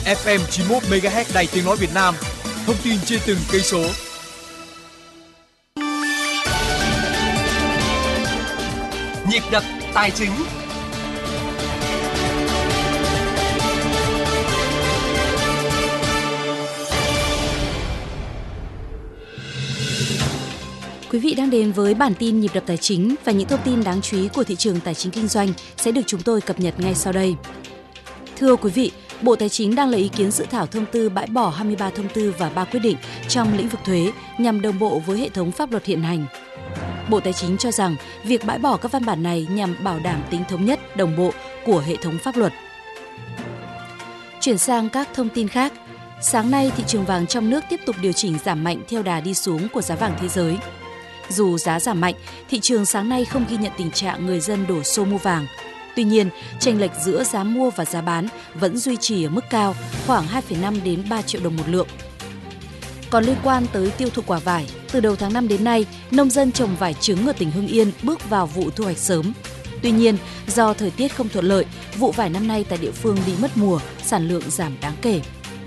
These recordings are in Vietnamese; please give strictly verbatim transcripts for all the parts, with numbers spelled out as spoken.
ép em chín mươi mốt mê ga héc Đài Tiếng nói Việt Nam. Thông tin trên từng cây số. Nhịp đập tài chính. Quý vị đang đến với bản tin nhịp đập tài chính và những thông tin đáng chú ý của thị trường tài chính kinh doanh sẽ được chúng tôi cập nhật ngay sau đây. Thưa quý vị, Bộ Tài chính đang lấy ý kiến dự thảo thông tư bãi bỏ hai mươi ba thông tư và ba quyết định trong lĩnh vực thuế nhằm đồng bộ với hệ thống pháp luật hiện hành. Bộ Tài chính cho rằng việc bãi bỏ các văn bản này nhằm bảo đảm tính thống nhất, đồng bộ của hệ thống pháp luật. Chuyển sang các thông tin khác, sáng nay thị trường vàng trong nước tiếp tục điều chỉnh giảm mạnh theo đà đi xuống của giá vàng thế giới. Dù giá giảm mạnh, thị trường sáng nay không ghi nhận tình trạng người dân đổ xô mua vàng. Tuy nhiên, chênh lệch giữa giá mua và giá bán vẫn duy trì ở mức cao, khoảng hai phẩy năm đến ba triệu đồng một lượng. Còn liên quan tới tiêu thụ quả vải, từ đầu tháng năm đến nay, nông dân trồng vải trứng ở tỉnh Hưng Yên bước vào vụ thu hoạch sớm. Tuy nhiên, do thời tiết không thuận lợi, vụ vải năm nay tại địa phương bị mất mùa, sản lượng giảm đáng kể.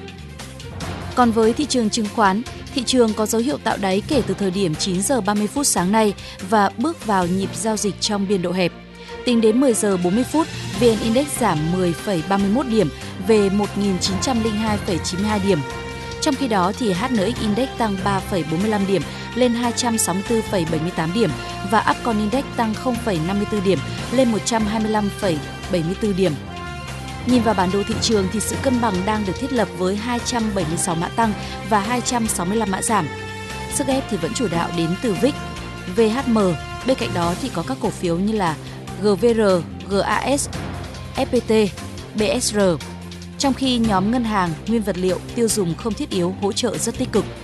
Còn với thị trường chứng khoán, thị trường có dấu hiệu tạo đáy kể từ thời điểm chín giờ ba mươi phút sáng nay và bước vào nhịp giao dịch trong biên độ hẹp. Tính đến mười giờ bốn mươi phút, vê en Index giảm mười phẩy ba mươi mốt điểm về một nghìn chín trăm lẻ hai phẩy chín mươi hai điểm. Trong khi đó thì hát en ích Index tăng ba phẩy bốn mươi lăm điểm lên hai trăm sáu mươi tư phẩy bảy mươi tám điểm và Upcon Index tăng không phẩy năm mươi tư điểm lên một trăm hai mươi lăm phẩy bảy mươi tư điểm. Nhìn vào bản đồ thị trường thì sự cân bằng đang được thiết lập với hai trăm bảy mươi sáu mã tăng và hai trăm sáu mươi lăm mã giảm. Sức ép thì vẫn chủ đạo đến từ vê i xê, vê hát em, bên cạnh đó thì có các cổ phiếu như là giê vê rờ, giê a ét, ép pê tê, bê ét rờ. Trong khi nhóm ngân hàng, nguyên vật liệu, tiêu dùng không thiết yếu hỗ trợ rất tích cực.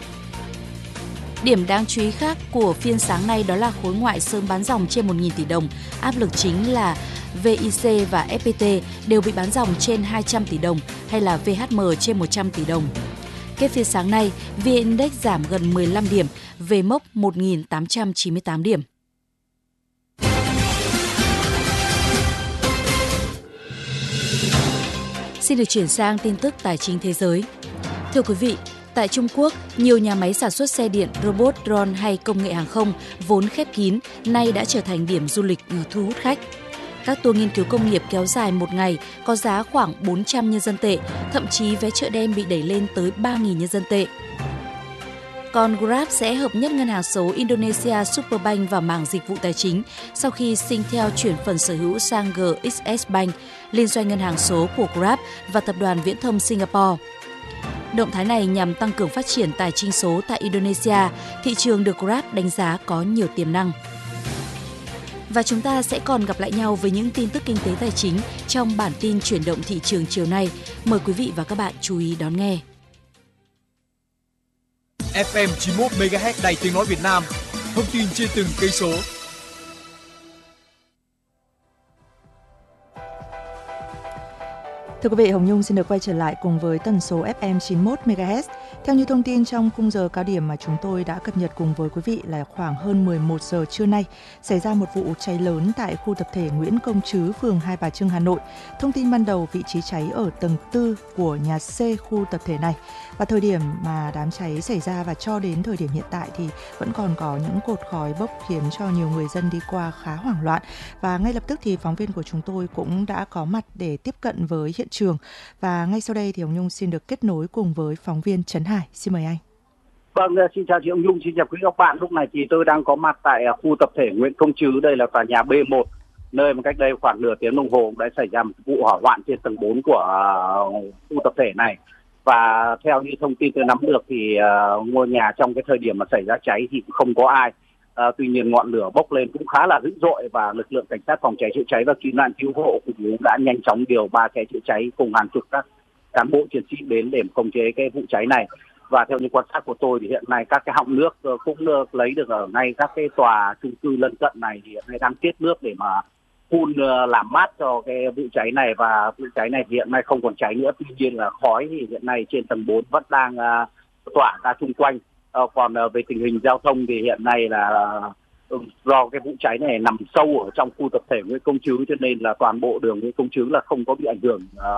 Điểm đáng chú ý khác của phiên sáng nay đó là khối ngoại sớm bán dòng trên một nghìn tỷ đồng, áp lực chính là vê i xê và ép pê tê đều bị bán dòng trên hai trăm tỷ đồng hay là vê hát em trên một trăm tỷ đồng. Kết phiên sáng nay, vê en Index giảm gần mười lăm điểm về mốc một nghìn tám trăm chín mươi tám điểm. Xin được chuyển sang tin tức tài chính thế giới. Thưa quý vị, tại Trung Quốc, nhiều nhà máy sản xuất xe điện, robot, drone hay công nghệ hàng không vốn khép kín nay đã trở thành điểm du lịch thu hút khách. Các tour nghiên cứu công nghiệp kéo dài một ngày có giá khoảng bốn trăm nhân dân tệ, thậm chí vé chợ đêm bị đẩy lên tới ba nghìn nhân dân tệ. Còn Grab sẽ hợp nhất ngân hàng số Indonesia Superbank vào mảng dịch vụ tài chính sau khi Singtel chuyển phần sở hữu sang giê ích ét Bank, liên doanh ngân hàng số của Grab và tập đoàn viễn thông Singapore. Động thái này nhằm tăng cường phát triển tài chính số tại Indonesia, thị trường được Grab đánh giá có nhiều tiềm năng. Và chúng ta sẽ còn gặp lại nhau với những tin tức kinh tế tài chính trong bản tin chuyển động thị trường chiều nay. Mời quý vị và các bạn chú ý đón nghe. ép em chín mươi mốt mê ga héc Đài Tiếng nói Việt Nam. Thông tin trên từng cây số. Thưa quý vị, Hồng Nhung xin được quay trở lại cùng với tần số ép em chín mươi mốt mê ga héc. Theo như thông tin trong khung giờ cao điểm mà chúng tôi đã cập nhật cùng với quý vị là khoảng hơn mười một giờ trưa nay, xảy ra một vụ cháy lớn tại khu tập thể Nguyễn Công Trứ, phường Hai Bà Trưng, Hà Nội. Thông tin ban đầu vị trí cháy ở tầng tư của nhà C khu tập thể này. Và thời điểm mà đám cháy xảy ra và cho đến thời điểm hiện tại thì vẫn còn có những cột khói bốc khiến cho nhiều người dân đi qua khá hoảng loạn. Và ngay lập tức thì phóng viên của chúng tôi cũng đã có mặt để tiếp cận với hiện trường. Và ngay sau đây thì Hồng Nhung xin được kết nối cùng với phóng viên Trấn Hải. Xin mời anh. Vâng, xin chào chị Hồng Nhung, xin chào quý các bạn. Lúc này thì tôi đang có mặt tại khu tập thể Nguyễn Công Trứ, đây là tòa nhà B một, nơi mà cách đây khoảng nửa tiếng đồng hồ đã xảy ra một vụ hỏa hoạn trên tầng bốn của khu tập thể này. Và theo như thông tin tôi nắm được thì uh, ngôi nhà trong cái thời điểm mà xảy ra cháy thì cũng không có ai. Uh, tuy nhiên ngọn lửa bốc lên cũng khá là dữ dội và lực lượng cảnh sát phòng cháy chữa cháy và cứu nạn cứu hộ cũng đã nhanh chóng điều ba xe chữa cháy cùng hàng chục các cán bộ chiến sĩ đến để khống chế cái vụ cháy này. Và theo như quan sát của tôi thì hiện nay các cái họng nước cũng được lấy được ở ngay các cái tòa chung cư lân cận này thì hiện nay đang tiết nước để mà phun làm mát cho cái vụ cháy này. Và vụ cháy này thì hiện nay không còn cháy nữa, tuy nhiên là khói thì hiện nay trên tầng bốn vẫn đang uh, tỏa ra xung quanh. Uh, còn uh, về tình hình giao thông thì hiện nay là uh, do cái vụ cháy này nằm sâu ở trong khu tập thể Nguyễn Công Trứ cho nên là toàn bộ đường Nguyễn Công Trứ là không có bị ảnh hưởng uh,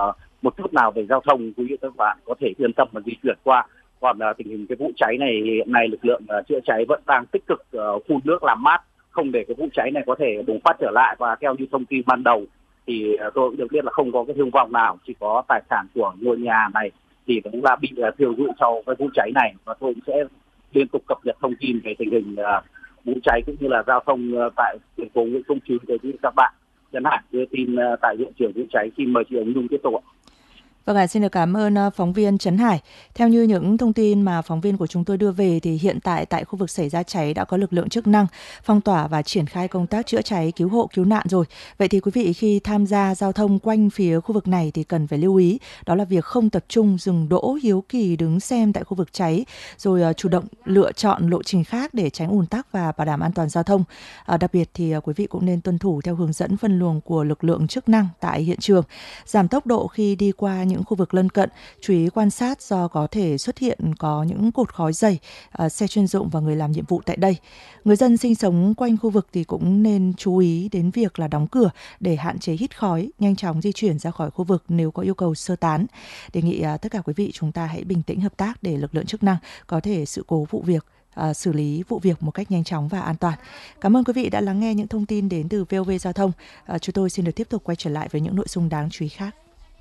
một chút nào về giao thông, quý vị các bạn có thể yên tâm mà di chuyển qua. Còn uh, tình hình cái vụ cháy này hiện nay lực lượng uh, chữa cháy vẫn đang tích cực uh, phun nước làm mát, không để cái vụ cháy này có thể bùng phát trở lại. Và theo như thông tin ban đầu thì uh, tôi cũng được biết là không có cái thương vong nào, chỉ có tài sản của ngôi nhà này thì cũng là bị uh, thiêu rụi sau cái vụ cháy này. Và tôi cũng sẽ liên tục cập nhật thông tin về tình hình uh, vụ cháy cũng như là giao thông uh, tại thành phố Nguyễn Công Trứ để các bạn. Trấn Hải đưa tin uh, tại hiện trường vụ cháy. Xin mời chị Hồng Nhung tiếp tục ạ. Vâng ạ, xin được cảm ơn phóng viên Trấn Hải. Theo như những thông tin mà phóng viên của chúng tôi đưa về thì hiện tại tại khu vực xảy ra cháy đã có lực lượng chức năng phong tỏa và triển khai công tác chữa cháy, cứu hộ, cứu nạn rồi. Vậy thì quý vị khi tham gia giao thông quanh phía khu vực này thì cần phải lưu ý, đó là việc không tập trung dừng đỗ hiếu kỳ đứng xem tại khu vực cháy, rồi chủ động lựa chọn lộ trình khác để tránh ùn tắc và bảo đảm an toàn giao thông. À, đặc biệt thì quý vị cũng nên tuân thủ theo hướng dẫn phân luồng của lực lượng chức năng tại hiện trường, giảm tốc độ khi đi qua những khu vực lân cận, chú ý quan sát do có thể xuất hiện có những cột khói dày, uh, xe chuyên dụng và người làm nhiệm vụ tại đây. Người dân sinh sống quanh khu vực thì cũng nên chú ý đến việc là đóng cửa để hạn chế hít khói, nhanh chóng di chuyển ra khỏi khu vực nếu có yêu cầu sơ tán. Đề nghị uh, tất cả quý vị chúng ta hãy bình tĩnh hợp tác để lực lượng chức năng có thể sự cố vụ việc, uh, xử lý vụ việc một cách nhanh chóng và an toàn. Cảm ơn quý vị đã lắng nghe những thông tin đến từ vê o vê Giao thông. Uh, chúng tôi xin được tiếp tục quay trở lại với những nội dung đáng chú ý khác.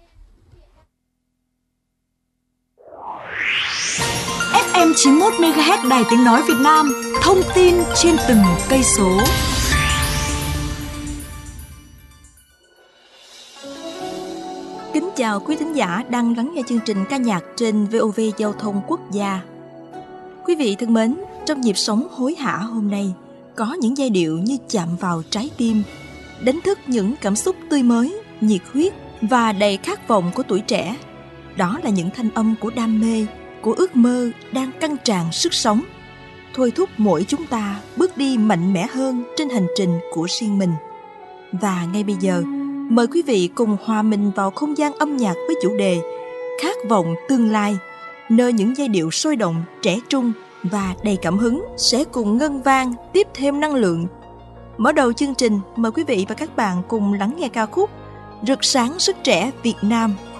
ép em chín mươi mốt mê ga héc Đài Tiếng Nói Việt Nam, thông tin trên từng cây số. Kính chào quý thính giả đang lắng nghe chương trình ca nhạc trên vê o vê Giao thông Quốc gia. Quý vị thân mến, trong nhịp sống hối hả hôm nay, có những giai điệu như chạm vào trái tim, đánh thức những cảm xúc tươi mới, nhiệt huyết và đầy khát vọng của tuổi trẻ. Đó là những thanh âm của đam mê, của ước mơ đang căng tràn sức sống, thôi thúc mỗi chúng ta bước đi mạnh mẽ hơn trên hành trình của riêng mình. Và ngay bây giờ, mời quý vị cùng hòa mình vào không gian âm nhạc với chủ đề Khát vọng tương lai, nơi những giai điệu sôi động, trẻ trung và đầy cảm hứng sẽ cùng ngân vang tiếp thêm năng lượng. Mở đầu chương trình, mời quý vị và các bạn cùng lắng nghe ca khúc Rực sáng sức trẻ Việt Nam